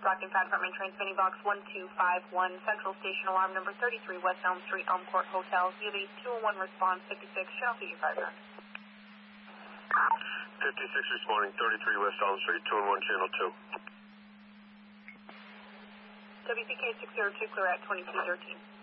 Stockton Fire Department transmitting box 1251, Central Station alarm number 33, West Elm Street, Elm Court Hotel. You have a 201 response, 56, shall be your fire. 56 responding, 33 West Elm Street, 201 channel 2. WPK 602, clear at 2213.